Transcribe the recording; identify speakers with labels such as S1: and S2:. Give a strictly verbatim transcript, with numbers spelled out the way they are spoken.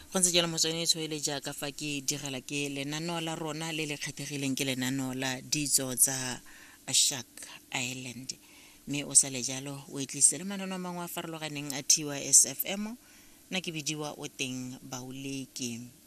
S1: go ntse jalo motswedi tshwele jaaka fa ke direla ke lenaneo la rona le le kgethegileng ke lenaneo la ditso tsa Shark Island mme o sa le jalo o etlise le manano a mangwe a farologaneng a T Y S F M na ke bidiwa o teng Bauleki